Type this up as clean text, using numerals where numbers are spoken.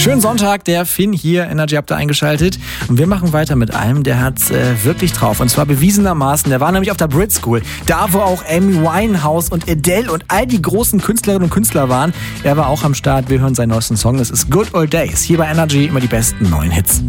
Schönen Sonntag, der Finn hier, Energy habt ihr eingeschaltet. Und wir machen weiter mit einem, der hat's wirklich drauf. Und zwar bewiesenermaßen, der war nämlich auf der Brit School. Da, wo auch Amy Winehouse und Adele und all die großen Künstlerinnen und Künstler waren. Er war auch am Start. Wir hören seinen neuesten Song. Das ist Good Old Days. Hier bei Energy immer die besten neuen Hits.